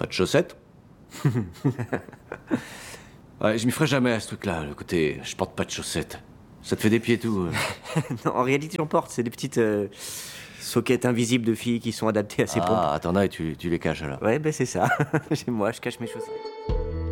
Pas de chaussettes. Ouais, je m'y ferai jamais à ce truc-là, le côté je porte pas de chaussettes. Ça te fait des pieds tout. Non, en réalité, j'en porte. C'est des petites soquettes invisibles de filles qui sont adaptées à ces pompes. Ah, t'en as et tu les caches alors. Ouais, ben c'est ça. Chez moi, je cache mes chaussettes.